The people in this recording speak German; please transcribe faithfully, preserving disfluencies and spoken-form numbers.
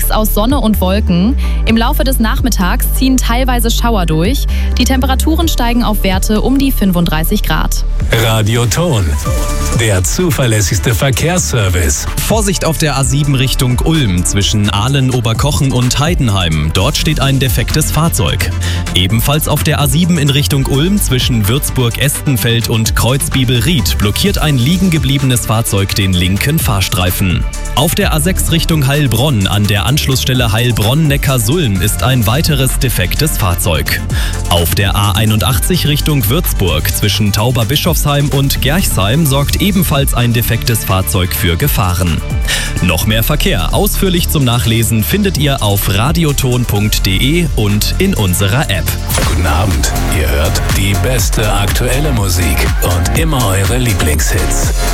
Mix aus Sonne und Wolken. Im Laufe des Nachmittags ziehen teilweise Schauer durch. Die Temperaturen steigen auf Werte um die fünfunddreißig Grad. Radioton, der zuverlässigste Verkehrsservice. Vorsicht auf der A sieben Richtung Ulm zwischen Aalen, Oberkochen und Heidenheim. Dort steht ein defektes Fahrzeug. Ebenfalls auf der A sieben in Richtung Ulm zwischen Würzburg-Estenfeld und Kreuzbibel-Ried blockiert ein liegen gebliebenes Fahrzeug den linken Fahrstreifen. Auf der A sechs Richtung Heilbronn an der Anschlussstelle Heilbronn-Neckarsulm ist ein weiteres defektes Fahrzeug. Auf der A einundachtzig Richtung Würzburg zwischen Tauberbischofsheim und Gerchsheim sorgt ebenfalls ein defektes Fahrzeug für Gefahren. Noch mehr Verkehr ausführlich zum Nachlesen findet ihr auf radioton punkt de und in unserer App. Guten Abend, ihr hört die beste aktuelle Musik und immer eure Lieblingshits.